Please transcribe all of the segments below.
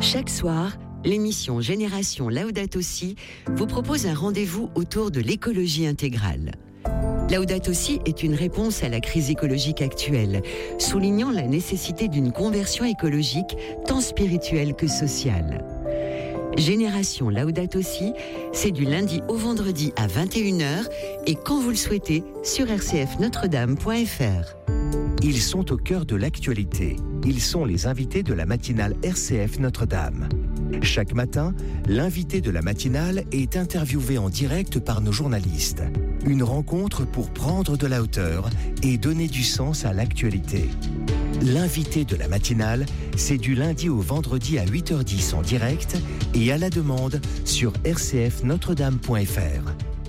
Chaque soir, l'émission Génération Laudato Si vous propose un rendez-vous autour de l'écologie intégrale. Laudato Si est une réponse à la crise écologique actuelle, soulignant la nécessité d'une conversion écologique tant spirituelle que sociale. Génération Laudato Si, c'est du lundi au vendredi à 21h et quand vous le souhaitez sur rcfnotredame.fr. Ils sont au cœur de l'actualité. Ils sont les invités de la matinale RCF Notre-Dame. Chaque matin, l'invité de la matinale est interviewé en direct par nos journalistes. Une rencontre pour prendre de la hauteur et donner du sens à l'actualité. L'invité de la matinale, c'est du lundi au vendredi à 8h10 en direct et à la demande sur rcfnotredame.fr.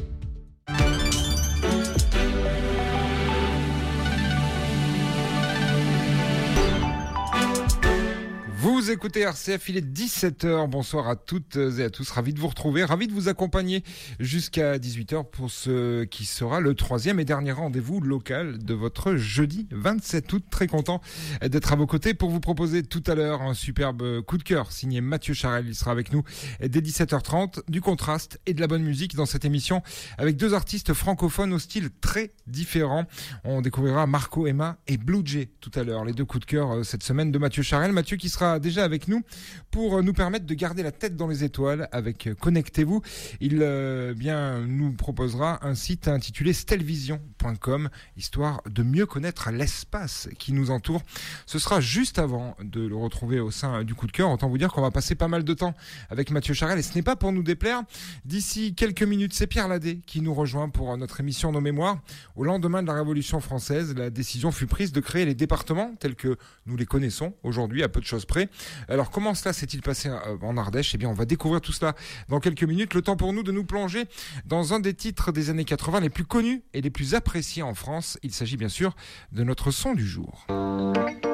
Vous écoutez RCF, il est 17h. Bonsoir à toutes et à tous. Ravi de vous retrouver, ravi de vous accompagner jusqu'à 18h pour ce qui sera le troisième et dernier rendez-vous local de votre jeudi 27 août. Très content d'être à vos côtés pour vous proposer tout à l'heure un superbe coup de cœur signé Mathieu Charel. Il sera avec nous dès 17h30, du contraste et de la bonne musique dans cette émission avec deux artistes francophones au style très différent. On découvrira Marco Emma et Blue Jay tout à l'heure. Les deux coups de cœur cette semaine de Mathieu Charel. Mathieu qui sera déjà avec nous pour nous permettre de garder la tête dans les étoiles avec Connectez-vous. Il nous proposera un site intitulé stellvision.com, histoire de mieux connaître l'espace qui nous entoure. Ce sera juste avant de le retrouver au sein du coup de cœur. Autant vous dire qu'on va passer pas mal de temps avec Mathieu Charel et ce n'est pas pour nous déplaire. D'ici quelques minutes, c'est Pierre Ladet qui nous rejoint pour notre émission Nos Mémoires. Au lendemain de la Révolution française, la décision fut prise de créer les départements tels que nous les connaissons aujourd'hui, à peu de choses près. Alors comment cela s'est-il passé en Ardèche ? Eh bien on va découvrir tout cela dans quelques minutes. Le temps pour nous de nous plonger dans un des titres des années 80 les plus connus et les plus appréciés en France. Il s'agit bien sûr de notre son du jour.